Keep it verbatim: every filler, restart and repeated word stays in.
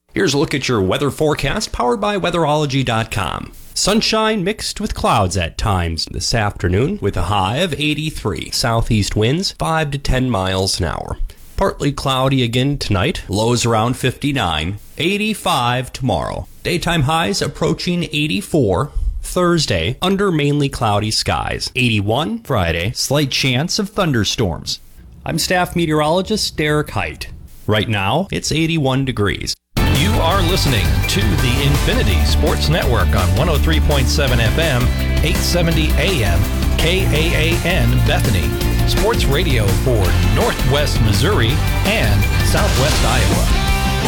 Here's a look at your weather forecast powered by weatherology dot com. Sunshine mixed with clouds at times this afternoon with a high of eighty-three. Southeast winds five to ten miles an hour. Partly cloudy again tonight. Lows around fifty-nine. eighty-five tomorrow. Daytime highs approaching eighty-four. Thursday, under mainly cloudy skies. eighty-one Friday. Slight chance of thunderstorms. I'm staff meteorologist Derek Height. Right now, it's eighty-one degrees. You are listening to the Infinity Sports Network on one oh three point seven F M, eight seventy A M, K A A N Bethany. Sports radio for Northwest Missouri and Southwest Iowa.